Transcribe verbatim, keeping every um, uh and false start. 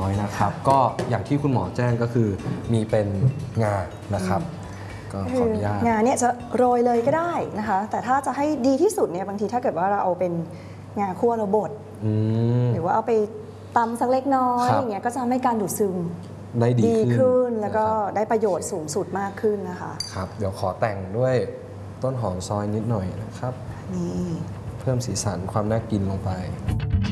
ร้อยนะครับก็อย่างที่คุณหมอแจ้งก็คือมีเป็นงานะครับก็ขออนุญาตงาเนี่ยจะโรยเลยก็ได้นะคะแต่ถ้าจะให้ดีที่สุดเนี่ยบางทีถ้าเกิดว่าเราเอาเป็นงาคั่วแล้วบดหรือว่าเอาไปตำสักเล็กน้อยอย่างเงี้ยก็จะทำให้การดูดซึมได้ดีขึ้นแล้วก็ได้ประโยชน์สูงสุดมากขึ้นนะคะครับเดี๋ยวขอแต่งด้วยต้นหอมซอยนิดหน่อยนะครับนี่เพิ่มสีสันความน่ากินลงไป